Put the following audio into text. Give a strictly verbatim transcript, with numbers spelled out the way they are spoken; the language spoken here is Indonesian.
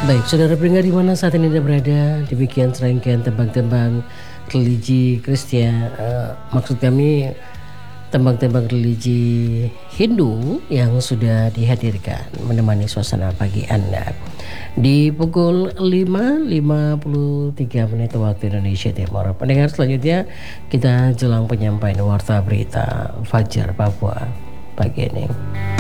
Baik, saudara pendengar di mana saat ini Anda berada, demikian serangkaian tembang-tembang religi Kristen, uh, maksud kami tembang-tembang religi Hindu yang sudah dihadirkan menemani suasana pagi Anda. Di pukul lima lima puluh tiga menit waktu Indonesia Timur. Pendengar selanjutnya kita jelang penyampaian warta berita Fajar Papua pagi ini.